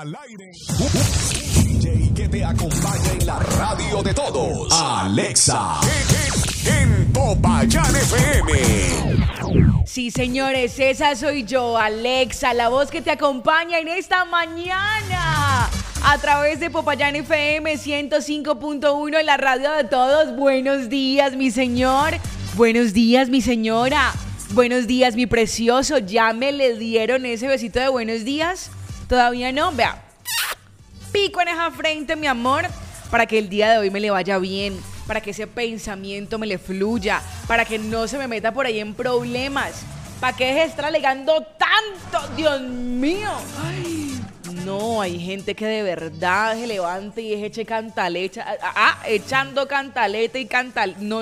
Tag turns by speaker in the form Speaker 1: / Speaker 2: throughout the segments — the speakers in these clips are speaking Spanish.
Speaker 1: Al aire. DJ que te acompaña en la radio de todos. Alexa. En Popayán FM.
Speaker 2: Sí, señores, esa soy yo, Alexa, la voz que te acompaña en esta mañana a través de Popayán FM 105.1 en la radio de todos. Buenos días, mi señor. Buenos días, mi señora. Buenos días, mi precioso. ¿Ya me le dieron ese besito de buenos días? ¿Todavía no? Vea. Pico en esa frente, mi amor, para que el día de hoy me le vaya bien, para que ese pensamiento me le fluya, para que no se me meta por ahí en problemas, para que deje de estar alegando tanto, Dios mío. Ay, no, hay gente que de verdad se levanta y es eche cantalecha, echando cantaleta y No.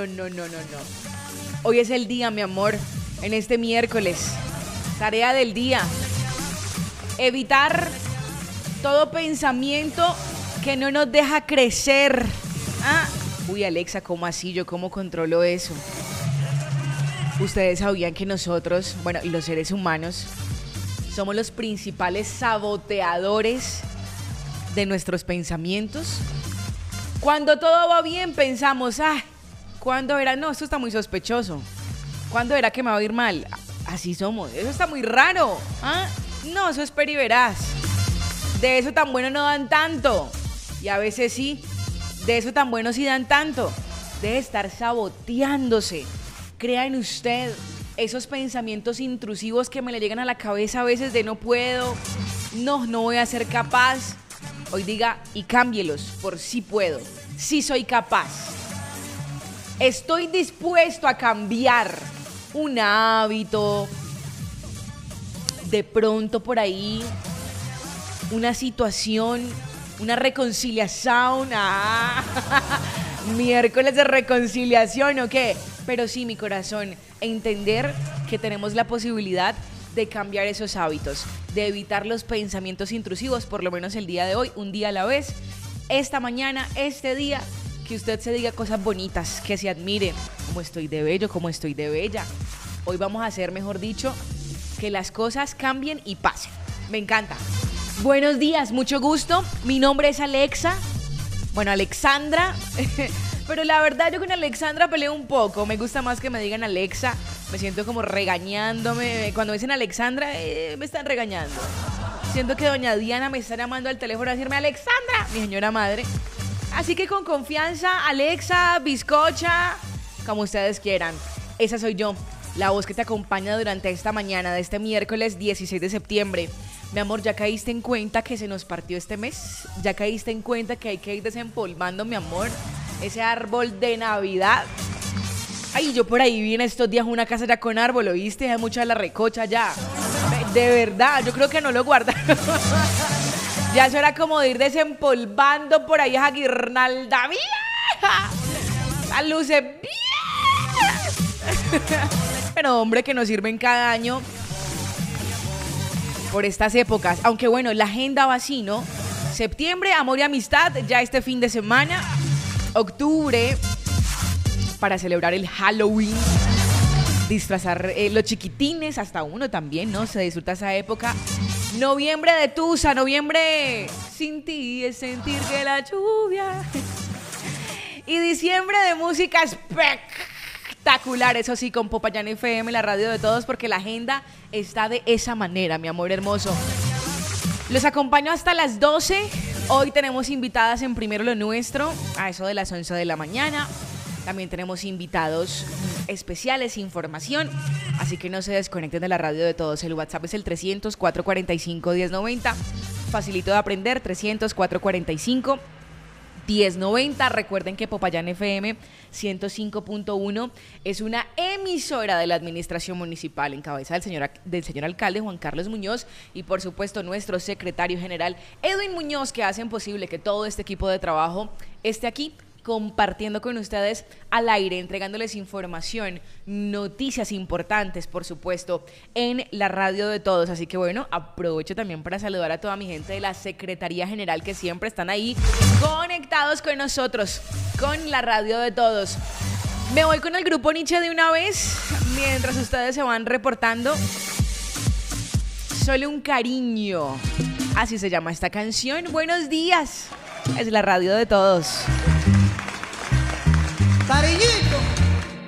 Speaker 2: Hoy es el día, mi amor, en este miércoles, tarea del día, evitar todo pensamiento que no nos deja crecer. Uy, Alexa, ¿cómo así? ¿Yo cómo controlo eso? Ustedes sabían que nosotros, bueno, y los seres humanos, somos los principales saboteadores de nuestros pensamientos. Cuando todo va bien, pensamos, ¿cuándo era? No, esto está muy sospechoso. ¿Cuándo era que me va a ir mal? Así somos. Eso está muy raro. No, eso espera y verás. De eso tan bueno no dan tanto. Y a veces sí. De eso tan bueno sí dan tanto. Debe estar saboteándose. Crea en usted esos pensamientos intrusivos que me le llegan a la cabeza a veces de no puedo, no voy a ser capaz. Hoy diga y cámbielos por sí puedo, sí soy capaz. Estoy dispuesto a cambiar un hábito, de pronto por ahí, una situación, una reconciliación. Miércoles de reconciliación, ¿o qué? Pero sí, mi corazón, entender que tenemos la posibilidad de cambiar esos hábitos, de evitar los pensamientos intrusivos, por lo menos el día de hoy, un día a la vez. Esta mañana, este día, que usted se diga cosas bonitas, que se admire, como estoy de bello, como estoy de bella. Hoy vamos a hacer, mejor dicho, que las cosas cambien y pasen. Me encanta. Buenos días, mucho gusto. Mi nombre es Alexa. Bueno, Alexandra. Pero la verdad yo con Alexandra peleo un poco. Me gusta más que me digan Alexa. Me siento como regañándome. Cuando dicen Alexandra, me están regañando. Siento que doña Diana me está llamando al teléfono a decirme Alexandra, mi señora madre. Así que con confianza, Alexa, bizcocha, como ustedes quieran. Esa soy yo, la voz que te acompaña durante esta mañana de este miércoles 16 de septiembre. Mi amor, ¿ya caíste en cuenta que se nos partió este mes? ¿Ya caíste en cuenta que hay que ir desempolvando, mi amor, ese árbol de Navidad? Ay, yo por ahí vi en estos días una casa ya con árbol, ¿oíste? Hay mucha de la recocha ya. De verdad, yo creo que no lo guardaron. Ya eso era como de ir desempolvando por ahí esa guirnalda vieja. Las luces viejas. Pero hombre, que nos sirven cada año por estas épocas. Aunque bueno, la agenda va así, ¿no? Septiembre, amor y amistad, ya este fin de semana. Octubre, para celebrar el Halloween. Disfrazar los chiquitines, hasta uno también, ¿no? Se disfruta esa época. Noviembre de Tusa, noviembre sin ti es sentir que la lluvia. Y diciembre de música espectacular, eso sí, con Popayán FM, la radio de todos, porque la agenda está de esa manera, mi amor hermoso. Los acompaño hasta las 12. Hoy tenemos invitadas en Primero lo Nuestro, a eso de las 11 de la mañana. También tenemos invitados especiales, información, así que no se desconecten de la radio de todos. El WhatsApp es el 300-445-1090, facilito de aprender, 300-445-1090. Recuerden que Popayán FM 105.1 es una emisora de la administración municipal en cabeza del señor alcalde Juan Carlos Muñoz y por supuesto nuestro secretario general Edwin Muñoz, que hacen posible que todo este equipo de trabajo esté aquí compartiendo con ustedes al aire, entregándoles información, noticias importantes, por supuesto, en la radio de todos. Así que bueno, aprovecho también para saludar a toda mi gente de la Secretaría General que siempre están ahí conectados con nosotros, con la radio de todos. Me voy con el grupo Nietzsche de una vez, mientras ustedes se van reportando. Solo un cariño. Así se llama esta canción. Buenos días. Es la radio de todos.